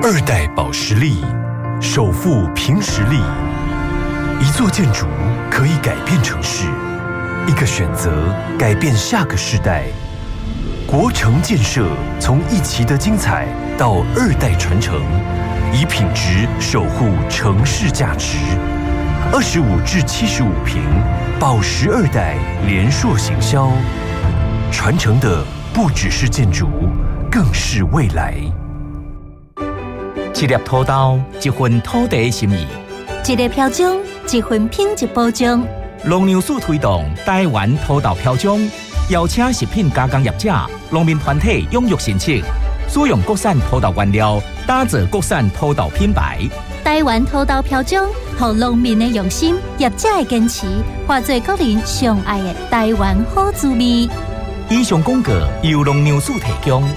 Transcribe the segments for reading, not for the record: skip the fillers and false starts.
2代保时力，首富凭实力。一座建筑可以改变城市，一个选择改变下个世代。国城建设从一期的精彩到2代传承，以品质守护城市价值。25至75坪，保时2代联硕行销，传承的不只是建筑，更是未来。 一粒土豆，一份土地的心意； 一粒飘奖，一份品质保障。 农粮署推动台湾土豆飘奖，邀请食品加工业者、农民团体踊跃申请，使用国产土豆原料，打造国产土豆品牌。 台湾土豆飘奖，让农民的用心、业者的坚持，化作国人上爱的台湾好滋味。 以上广告由农粮署提供。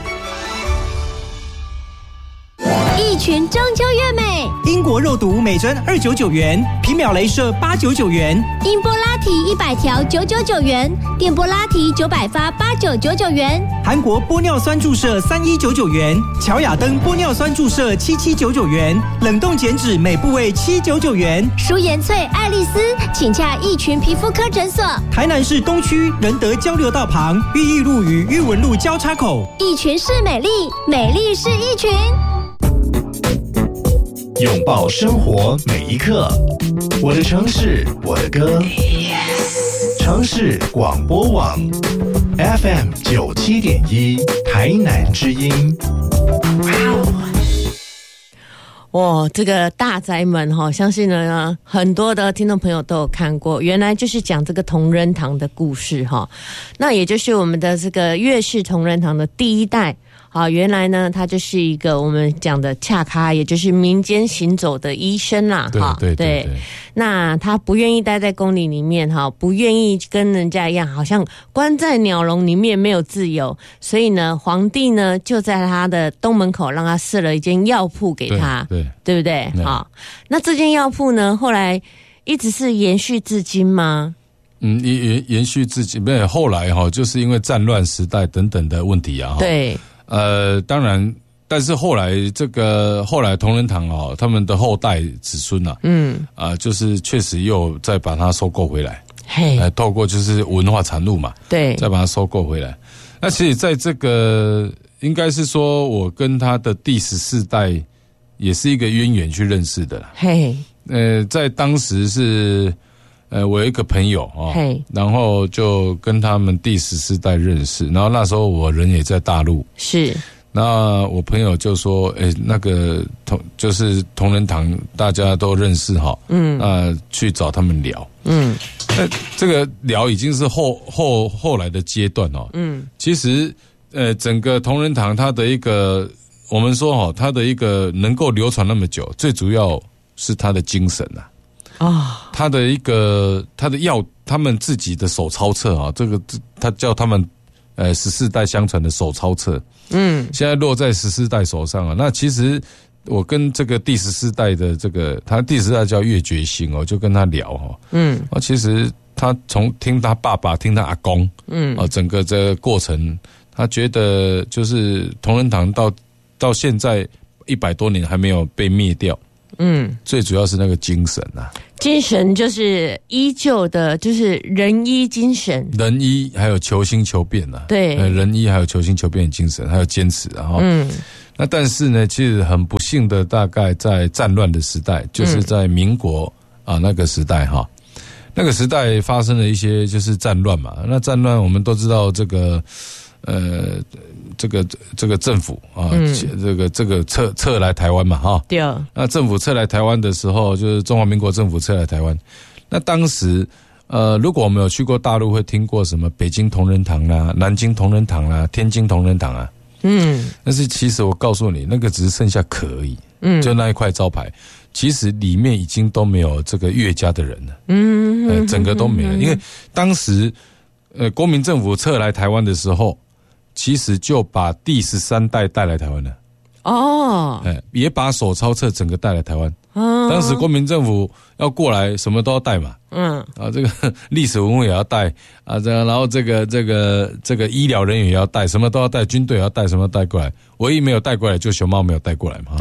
一群中秋月美， 英国肉毒每针299元，皮秒雷射899元， 音波拉提100条999元，电波拉提900发8999元， 韩国玻尿酸注射3199元，乔雅登玻尿酸注射7799元，冷冻减脂每部位799元。 舒颜萃、爱丽丝，请洽一群皮肤科诊所。 台南市东区仁德交流道旁，裕义路与裕文路交叉口。 一群是美丽，美丽是一群。 拥抱生活每一刻，我的城市，我的歌。城市广播网 FM 97.1，台南之音。 哇，这个大宅门哈，相信呢很多的听众朋友都有看过，原来就是讲这个同仁堂的故事哈。那也就是我们的这个岳氏同仁堂的第一代。好，原来呢，他就是一个我们讲的恰咖，也就是民间行走的医生啦。对。那他不愿意待在宫里面哈，不愿意跟人家一样，好像关在鸟笼里面没有自由。所以呢，皇帝呢就在他的东门口让他设了一间药铺给他，对不对？好，那这间药铺呢，后来一直是延续至今吗？ 延续至今，没有后来哈，就是因为战乱时代等等的问题啊。 对。 当然，但是后来同仁堂哦，他们的后代子孙啊，就是确实又再把它收购回来，透过就是文化产物嘛， 对， 再把它收购回来。那其实在这个应该是说我跟他的第14代也是一个渊源去认识的啦。在当时是。我有一个朋友然后就跟他们第14代认识，然后那时候我人也在大陆， 是， 那我朋友就说，那个就是同仁堂大家都认识哈，去找他们聊，那这个聊已经是后来的阶段哦，其实整个同仁堂它的一个，我们说它的一个能够流传那么久，最主要是它的精神啊。他的药，他们自己的手抄册啊，他叫他们14代相传的手抄册，现在落在14代手上啊。那其实我跟这个第14代的这个，他第14代叫岳觉兴哦，就跟他聊其实他从听他爸爸，听他阿公，整个这个过程，他觉得就是同仁堂到现在100多年还没有被灭掉。最主要是那个精神啊， 精神就是依旧的，就是仁医精神， 仁医还有求新求变啊， 对， 仁医还有求新求变的精神，还有坚持啊，那但是呢，其实很不幸的，大概在战乱的时代，就是在民国那个时代哈，那个时代发生了一些就是战乱嘛，那战乱我们都知道这个。这个政府啊，这个撤来台湾嘛，哈， 对。 那政府撤来台湾的时候，就是中华民国政府撤来台湾。那当时，如果我们有去过大陆，会听过什么北京同仁堂啦、南京同仁堂啦、天津同仁堂啊，但是其实我告诉你，那个只是剩下壳而已，就那一块招牌，其实里面已经都没有这个岳家的人了，整个都没了，因为当时，国民政府撤来台湾的时候。其实就把第13代带来台湾了， 哦， 也把手抄册整个带来台湾。当时国民政府要过来，什么都要带嘛。这个历史文物也要带啊，然后这个医疗人员也要带，什么都要带，军队也要带，什么都带过来。唯一没有带过来就熊猫没有带过来嘛。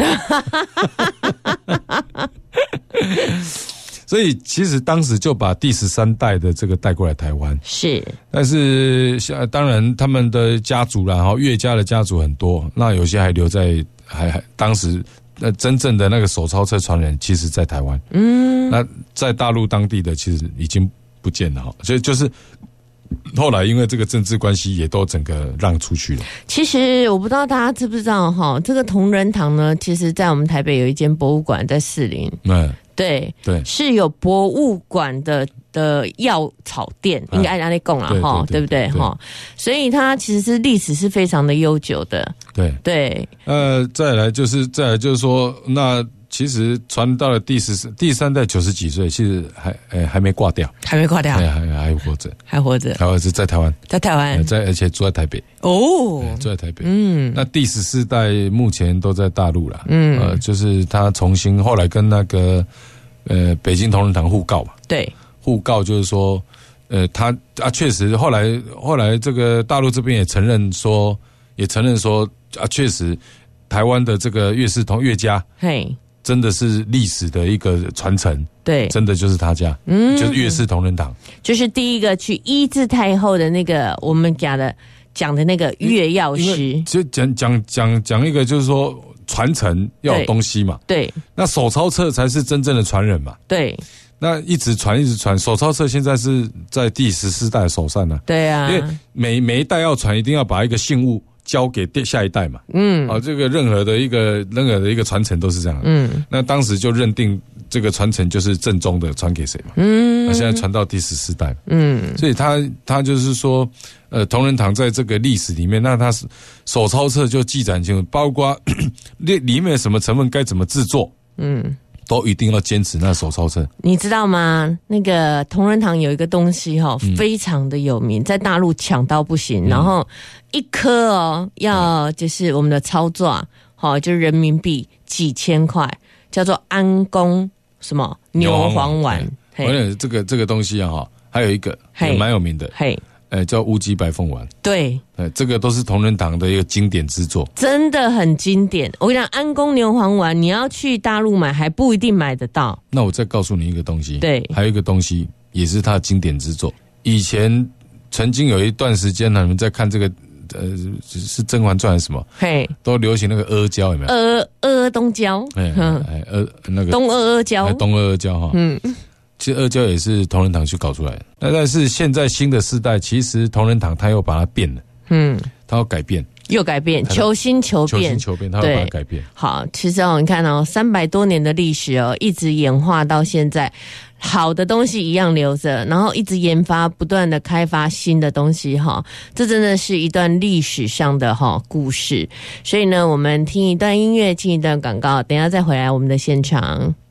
所以其实当时就把第13代的这个带过来台湾。 是， 但是当然他们的家族啦，岳家的家族很多，那有些还留在还当时。真正的那个手抄册传人，其实在台湾。那在大陆当地的其实已经不见了哈，所以就是后来因为这个政治关系，也都整个让出去了。 其实我不知道大家知不知道哈，这个同仁堂呢，其实在我们台北有一间博物馆在士林。对，是有博物馆的药草店，应该按那讲啦哈，对不对哈？所以它其实是历史是非常的悠久的。对， 再来就是说，那其实传到了第3代90几岁，其实还没挂掉，还活着，还活着，在台湾，而且住在台北哦，住在台北。那第14代目前都在大陆啦。就是他重新后来跟那个北京同仁堂互告嘛，对，互告就是说，他确实后来这个大陆这边也承认说确实台湾的这个岳家，真的是历史的一个传承，对，真的就是他家，就是岳氏同仁堂，就是第一个去医治太后的那个我们讲的那个岳药师，就讲一个就是说传承要有东西嘛，对，那手抄册才是真正的传人嘛，对。那一直传，手抄册现在是在第14代手上呢，对啊，因为每一代要传，一定要把一个信物交给下一代嘛，这个任何的一个传承都是这样，那当时就认定这个传承就是正宗的传给谁嘛，那现在传到第14代，所以他就是说，同仁堂在这个历史里面，那他手抄册就记载清楚，包括里面什么成分该怎么制作，都一定要坚持那手抄册。你知道吗？那个同仁堂有一个东西非常的有名，在大陆抢到不行，然后一颗要就是我们的操作就是人民币几千块，叫做安宫什么牛黄丸。这个东西还有一个也蛮有名的，叫乌鸡白凤丸。对，这个都是同仁堂的一个经典之作，真的很经典。我跟你讲，安宫牛黄丸，你要去大陆买还不一定买得到。那我再告诉你一个东西，对，还有一个东西也是它的经典之作。以前曾经有一段时间呢，你们在看这个是《甄嬛传》还是什么？都流行那个阿胶，有没有？阿东胶，那个东阿胶，东阿胶哈，其实阿胶也是同仁堂去搞出来的，但是现在新的世代，其实同仁堂他又把它变了，他要改变，又改变，求新求变，他要把它改变。好，其实你看300多年的历史一直演化到现在，好的东西一样留着，然后一直研发，不断的开发新的东西这真的是一段历史上的故事。所以呢，我们听一段音乐，听一段广告，等一下再回来我们的现场。